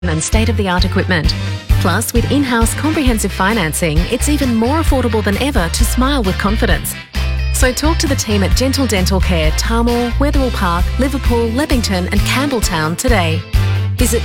and state-of-the-art equipment. Plus, with in-house comprehensive financing, it's even more affordable than ever to smile with confidence. So talk to the team at Gentle Dental Care, Tarmore, Wetherill Park, Liverpool, Leppington and Campbelltown today. Visit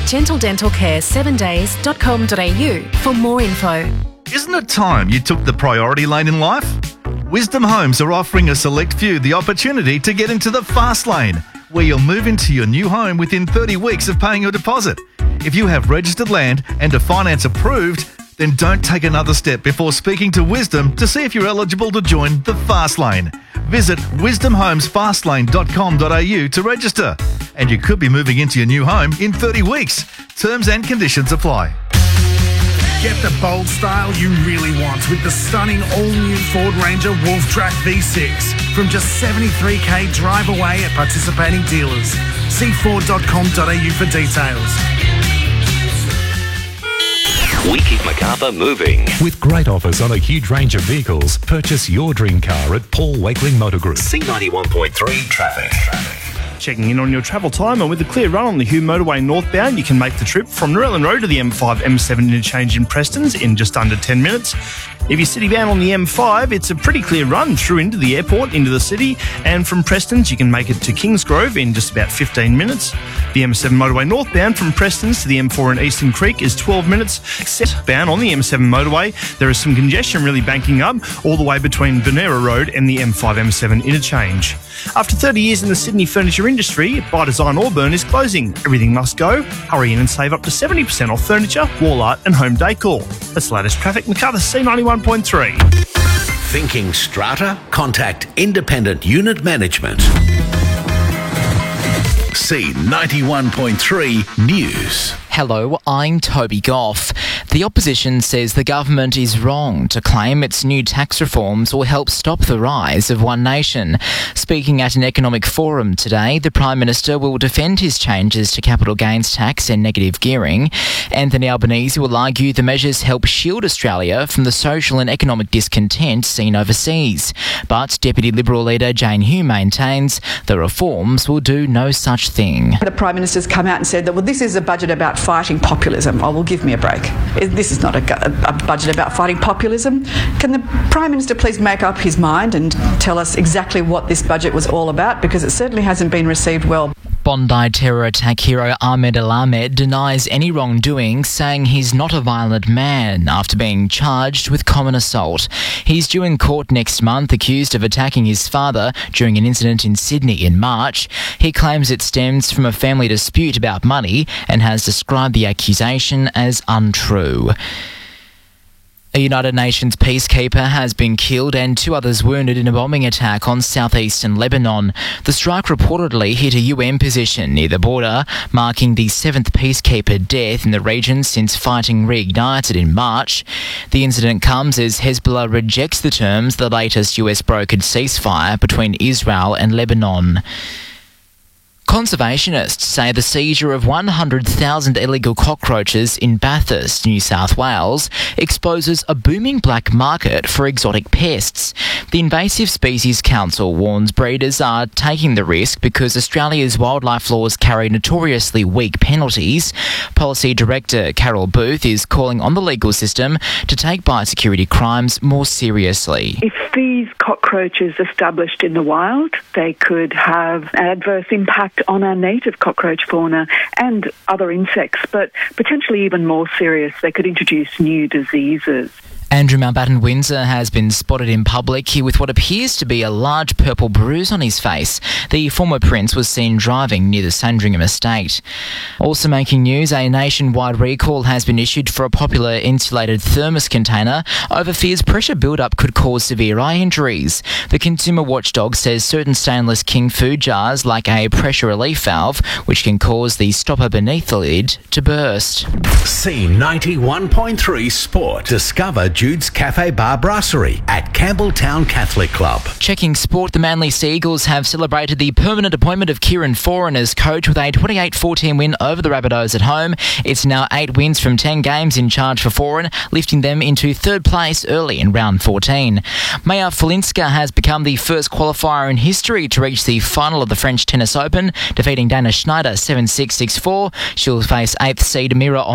gentledentalcare7days.com.au for more info. Isn't it time you took the priority lane in life? Wisdom Homes are offering a select few the opportunity to get into the fast lane, where you'll move into your new home within 30 weeks of paying your deposit. If you have registered land and are finance approved, then don't take another step before speaking to Wisdom to see if you're eligible to join the fast lane. Visit wisdomhomesfastlane.com.au to register, and you could be moving into your new home in 30 weeks. Terms and conditions apply. Get the bold style you really want with the stunning all-new Ford Ranger Wolf Track V6 from just $73,000 drive away at participating dealers. See Ford.com.au for details. We keep Macarthur moving. With great offers on a huge range of vehicles, purchase your dream car at Paul Wakeling Motor Group. C91.3 Traffic. Checking in on your travel time, and with a clear run on the Hume Motorway northbound, you can make the trip from Narellan Road to the M5-M7 interchange in Prestons in just under 10 minutes. If you're city bound on the M5, it's a pretty clear run through into the airport, into the city, and from Prestons you can make it to Kingsgrove in just about 15 minutes. The M7 motorway northbound from Prestons to the M4 in Eastern Creek is 12 minutes. Southbound on the M7 motorway, there is some congestion really banking up all the way between Bernera Road and the M5-M7 interchange. After 30 years in the Sydney furniture industry, By Design Auburn is closing. Everything must go. Hurry in and save up to 70% off furniture, wall art and home decor. That's the latest traffic. Macarthur C91.3. Thinking strata? Contact Independent Unit Management. C91.3 News. Hello, I'm Toby Goff. The opposition says the government is wrong to claim its new tax reforms will help stop the rise of One Nation. Speaking at an economic forum today, the Prime Minister will defend his changes to capital gains tax and negative gearing. Anthony Albanese will argue the measures help shield Australia from the social and economic discontent seen overseas. But Deputy Liberal leader Jane Hume maintains the reforms will do no such thing. The Prime Minister's come out and said that, well, this is a budget about fighting populism. Oh, well, give me a break. This is not a budget about fighting populism. Can the Prime Minister please make up his mind and tell us exactly what this budget was all about? Because it certainly hasn't been received well. Bondi terror attack hero Ahmed Al Ahmed denies any wrongdoing, saying he's not a violent man after being charged with common assault. He's due in court next month, accused of attacking his father during an incident in Sydney in March. He claims it stems from a family dispute about money and has described the accusation as untrue. A United Nations peacekeeper has been killed and 2 others wounded in a bombing attack on southeastern Lebanon. The strike reportedly hit a UN position near the border, marking the 7th peacekeeper death in the region since fighting reignited in March. The incident comes as Hezbollah rejects the terms of the latest US-brokered ceasefire between Israel and Lebanon. Conservationists say the seizure of 100,000 illegal cockroaches in Bathurst, New South Wales, exposes a booming black market for exotic pests. The Invasive Species Council warns breeders are taking the risk because Australia's wildlife laws carry notoriously weak penalties. Policy Director Carol Booth is calling on the legal system to take biosecurity crimes more seriously. If these cockroaches established in the wild, they could have an adverse impact on our native cockroach fauna and other insects, but potentially even more serious, they could introduce new diseases. Andrew Mountbatten-Windsor has been spotted in public with what appears to be a large purple bruise on his face. The former prince was seen driving near the Sandringham estate. Also making news, a nationwide recall has been issued for a popular insulated thermos container over fears pressure build-up could cause severe eye injuries. The consumer watchdog says certain stainless King food jars, like a pressure relief valve, which can cause the stopper beneath the lid to burst. C91.3 Sport. Discover Jude's Cafe Bar Brasserie at Campbelltown Catholic Club. Checking sport, the Manly Sea Eagles have celebrated the permanent appointment of Kieran Foran as coach with a 28-14 win over the Rabbitohs at home. It's now 8 wins from 10 games in charge for Foran, lifting them into third place early in round 14. Maya Folinska has become the first qualifier in history to reach the final of the French Tennis Open, defeating Dana Schneider 7-6, 6-4. She'll face 8th seed Mira